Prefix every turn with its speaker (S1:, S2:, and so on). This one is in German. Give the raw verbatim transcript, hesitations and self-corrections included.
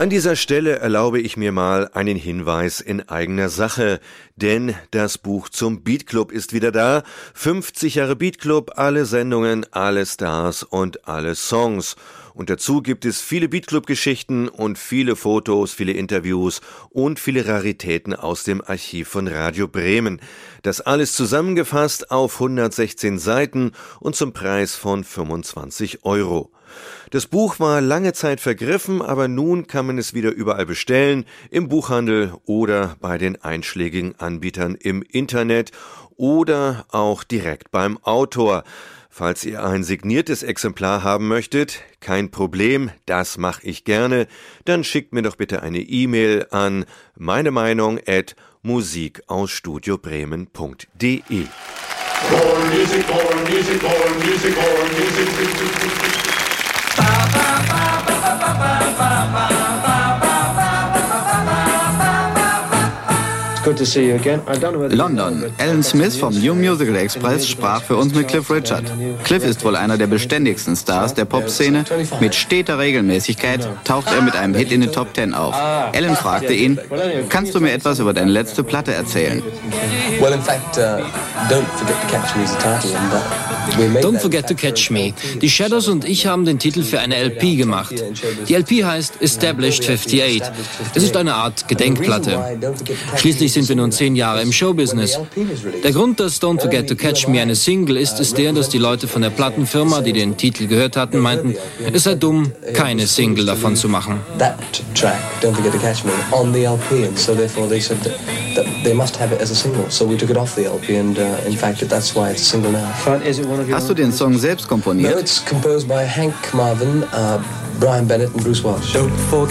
S1: An dieser Stelle erlaube ich mir mal einen Hinweis in eigener Sache, denn das Buch zum Beat Club ist wieder da. fünfzig Jahre Beat Club, alle Sendungen, alle Stars und alle Songs. Und dazu gibt es viele Beat Club Geschichten und viele Fotos, viele Interviews und viele Raritäten aus dem Archiv von Radio Bremen. Das alles zusammengefasst auf hundertsechzehn Seiten und zum Preis von fünfundzwanzig Euro. Das Buch war lange Zeit vergriffen, aber nun kann man es wieder überall bestellen, im Buchhandel oder bei den einschlägigen Anbietern im Internet oder auch direkt beim Autor. Falls ihr ein signiertes Exemplar haben möchtet, kein Problem, das mache ich gerne, dann schickt mir doch bitte eine E-Mail an meine Meinung at musik aus studio bremen punkt de.
S2: London. Alan Smith vom New Musical Express sprach für uns mit Cliff Richard. Cliff ist wohl einer der beständigsten Stars der Popszene. Mit steter Regelmäßigkeit taucht er mit einem Hit in den Top Ten auf. Alan fragte ihn, kannst du mir etwas über deine letzte Platte erzählen?
S3: Well, in fact, uh, Don't Forget to Catch Me is the title. And, uh,
S4: Don't Forget to Catch Me. Die Shadows und ich haben den Titel für eine L P gemacht. Die L P heißt Established fünfundachtzig. Es ist eine Art Gedenkplatte. Schließlich sind wir nun zehn Jahre im Showbusiness. Der Grund, dass Don't Forget to Catch Me eine Single ist, ist der, dass die Leute von der Plattenfirma, die den Titel gehört hatten, meinten, es sei dumm, keine Single davon zu machen.
S3: That track, Don't Forget to Catch Me, on the L P, and so therefore they said that, that they must have it as a single. So we took it off the L P, and uh, in fact that's why it's a single now.
S2: Hast du den Song selbst komponiert?
S3: No, it's composed by Hank Marvin, uh, Brian Bennett and Bruce Welch. Don't forget